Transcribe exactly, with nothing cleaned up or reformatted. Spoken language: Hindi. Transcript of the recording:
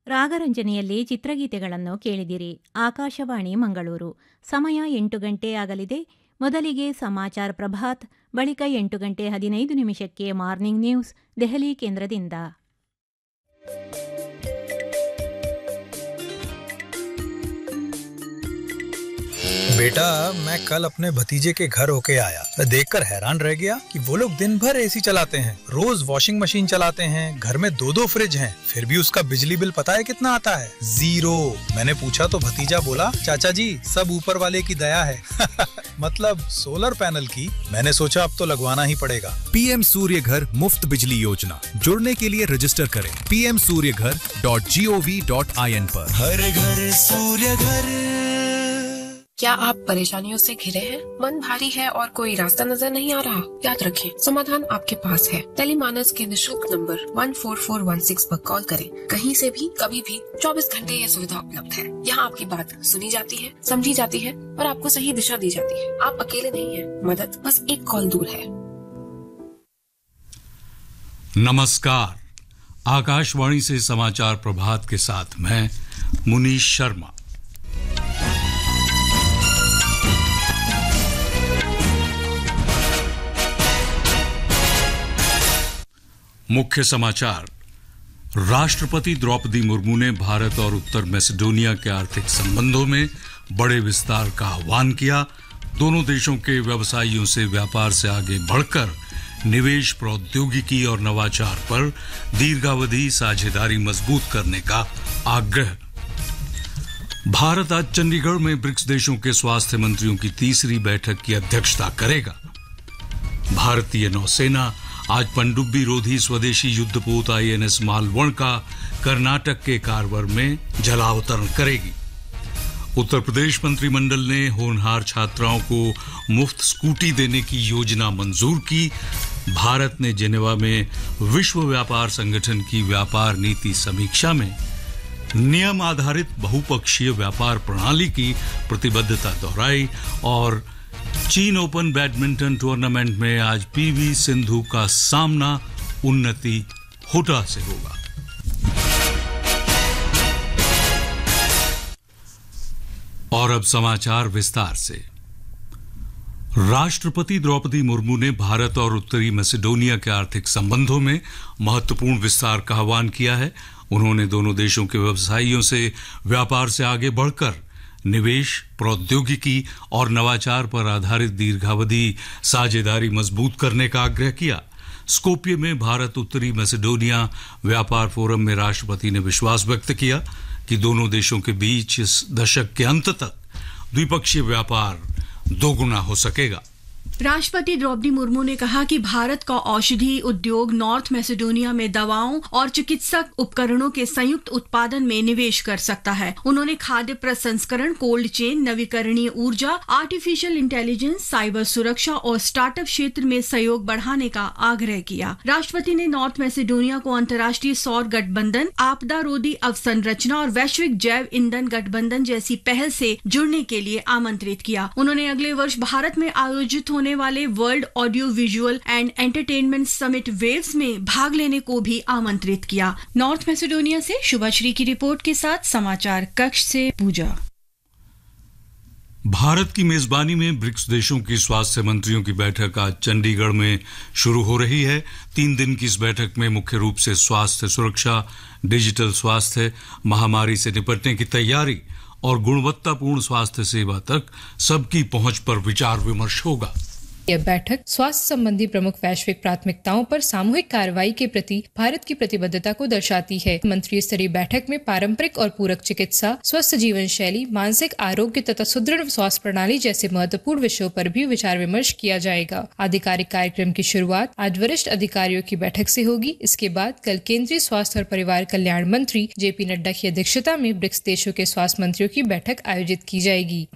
ರಾಗರಂಜನೆಯಲ್ಲಿ ಚಿತ್ರಗೀತೆಗಳನ್ನು ಕೇಳಿದಿರಿ. ಆಕಾಶವಾಣಿ ಮಂಗಳೂರು. ಸಮಯ ಎಂಟು ಗಂಟೆ ಆಗಲಿದೆ. ಮೊದಲಿಗೆ ಸಮಾಚಾರ ಪ್ರಭಾತ್, ಬಳಿಕ ಎಂಟು ಗಂಟೆ ಹದಿನೈದು ನಿಮಿಷಕ್ಕೆ ಮಾರ್ನಿಂಗ್ ನ್ಯೂಸ್ ದೆಹಲಿ ಕೇಂದ್ರದಿಂದ. बेटा, मैं कल अपने भतीजे के घर होके आया। मैं देखकर हैरान रह गया कि वो लोग दिन भर एसी चलाते हैं, रोज वॉशिंग मशीन चलाते हैं, घर में दो दो फ्रिज हैं, फिर भी उसका बिजली बिल पता है कितना आता है? जीरो। मैंने पूछा तो भतीजा बोला, चाचा जी सब ऊपर वाले की दया है। मतलब सोलर पैनल की। मैंने सोचा अब तो लगवाना ही पड़ेगा। पीएम सूर्य घर मुफ्त बिजली योजना, जुड़ने के लिए रजिस्टर करें पी एम सूर्य घर dot G O V dot I N पर। हर घर सूर्य घर। क्या आप परेशानियों से घिरे हैं? मन भारी है और कोई रास्ता नजर नहीं आ रहा? याद रखें, समाधान आपके पास है। टेलीमानस के निशुल्क number one four four one six पर कॉल करें। कहीं से भी, कभी भी, चौबीस घंटे यह सुविधा उपलब्ध है। यहाँ आपकी बात सुनी जाती है, समझी जाती है और आपको सही दिशा दी जाती है। आप अकेले नहीं हैं, मदद बस एक कॉल दूर है। नमस्कार, आकाशवाणी से समाचार प्रभात के साथ मैं मुनीश शर्मा। मुख्य समाचार। राष्ट्रपति द्रौपदी मुर्मू ने भारत और उत्तर मैसेडोनिया के आर्थिक संबंधों में बड़े विस्तार का आह्वान किया। दोनों देशों के व्यवसायियों से व्यापार से आगे बढ़कर निवेश, प्रौद्योगिकी और नवाचार पर दीर्घावधि साझेदारी मजबूत करने का आग्रह। भारत आज चंडीगढ़ में ब्रिक्स देशों के स्वास्थ्य मंत्रियों की तीसरी बैठक की अध्यक्षता करेगा। भारतीय नौसेना आज पनडुब्बी रोधी स्वदेशी युद्धपोत आई एन एस मालवण का कर्नाटक के कारवार में जलावतरण करेगी। उत्तर प्रदेश मंत्रिमंडल ने होनहार छात्राओं को मुफ्त स्कूटी देने की योजना मंजूर की। भारत ने जेनेवा में विश्व व्यापार संगठन की व्यापार नीति समीक्षा में नियम आधारित बहुपक्षीय व्यापार प्रणाली की प्रतिबद्धता दोहराई। और चीन ओपन बैडमिंटन टूर्नामेंट में आज पीवी सिंधु का सामना उन्नति होटा से होगा। और अब समाचार विस्तार से। राष्ट्रपति द्रौपदी मुर्मू ने भारत और उत्तरी मैसेडोनिया के आर्थिक संबंधों में महत्वपूर्ण विस्तार का आह्वान किया है। उन्होंने दोनों देशों के व्यवसायियों से व्यापार से आगे बढ़कर निवेश, प्रौद्योगिकी और नवाचार पर आधारित दीर्घावधि साझेदारी मजबूत करने का आग्रह किया। स्कोपिये में भारत उत्तरी मैसेडोनिया व्यापार फोरम में राष्ट्रपति ने विश्वास व्यक्त किया कि दोनों देशों के बीच इस दशक के अंत तक द्विपक्षीय व्यापार दोगुना हो सकेगा। राष्ट्रपति द्रौपदी मुर्मू ने कहा कि भारत का औषधि उद्योग नॉर्थ मैसेडोनिया में दवाओं और चिकित्सक उपकरणों के संयुक्त उत्पादन में निवेश कर सकता है। उन्होंने खाद्य प्रसंस्करण, कोल्ड चेन, नवीकरणीय ऊर्जा, आर्टिफिशियल इंटेलिजेंस, साइबर सुरक्षा और स्टार्टअप क्षेत्र में सहयोग बढ़ाने का आग्रह किया। राष्ट्रपति ने नॉर्थ मैसेडोनिया को अंतर्राष्ट्रीय सौर गठबंधन, आपदा रोधी अवसंरचना और वैश्विक जैव ईंधन गठबंधन जैसी पहल से जुड़ने के लिए आमंत्रित किया। उन्होंने अगले वर्ष भारत में आयोजित होने वाले world audio visual and entertainment summit waves में भाग लेने को भी आमंत्रित किया। नॉर्थ मैसेडोनिया से शुभाश्री की रिपोर्ट के साथ समाचार कक्ष से पूजा। भारत की मेजबानी में ब्रिक्स देशों की स्वास्थ्य मंत्रियों की बैठक आज चंडीगढ़ में शुरू हो रही है। तीन दिन की इस बैठक में मुख्य रूप से स्वास्थ्य सुरक्षा, डिजिटल स्वास्थ्य, महामारी से निपटने की तैयारी और गुणवत्तापूर्ण स्वास्थ्य सेवा तक सबकी पहुंच पर विचार विमर्श होगा। यह बैठक स्वास्थ्य संबंधी प्रमुख वैश्विक प्राथमिकताओं पर सामूहिक कार्रवाई के प्रति भारत की प्रतिबद्धता को दर्शाती है। मंत्री स्तरीय बैठक में पारंपरिक और पूरक चिकित्सा, स्वस्थ जीवन शैली, मानसिक आरोग्य तथा सुदृढ़ स्वास्थ्य प्रणाली जैसे महत्वपूर्ण विषयों पर भी विचार विमर्श किया जाएगा। आधिकारिक कार्यक्रम की शुरुआत आज वरिष्ठ अधिकारियों की बैठक से होगी। इसके बाद कल केंद्रीय स्वास्थ्य और परिवार कल्याण मंत्री जे पी नड्डा की अध्यक्षता में ब्रिक्स देशों के स्वास्थ्य मंत्रियों की बैठक आयोजित की जाएगी।